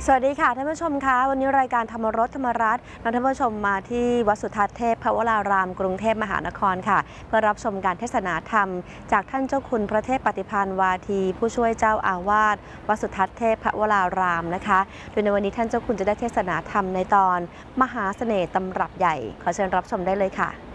สวัสดีค่ะท่านผู้ชมคะวันนี้รายการธรรมรสธรรมรัตน์นำท่านผู้ชมมาที่วัดสุทัศน์เทพพระวรารามกรุงเทพมหานครค่ะเพื่อรับชมการเทศนาธรรมจากท่านเจ้าคุณพระเทพปฏิภาณวาทีผู้ช่วยเจ้าอาวาสวัดสุทัศน์เทพพระวรารามนะคะโดยในวันนี้ท่านเจ้าคุณจะได้เทศนาธรรมในตอนมหาเสน่ห์ตำรับใหญ่ขอเชิญรับชมได้เลยค่ะ